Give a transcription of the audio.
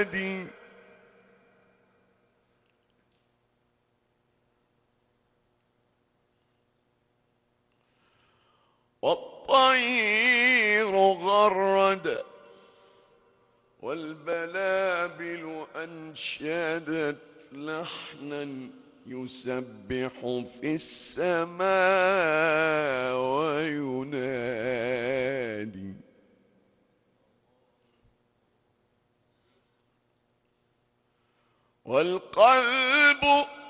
والطير غرد والبلابل أنشدت لحنا يسبح في السماء وينادي. والقلب